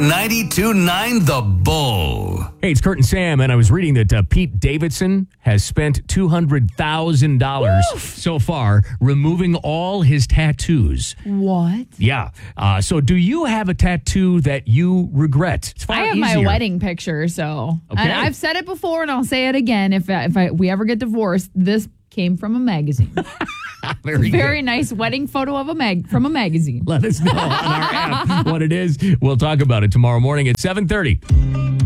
92.9 The Bull. Hey, it's Kurt and Sam, and I was reading that Pete Davidson has spent $200,000 so far removing all his tattoos. What? Yeah. So do you have a tattoo that you regret? It's far I have easier. my wedding picture, so. Okay. And I've said it before, and I'll say it again. If we ever get divorced, this came from a magazine. Very good. Nice wedding photo of from a magazine. Let us know on our app what it is. We'll talk about it tomorrow morning at 7:30.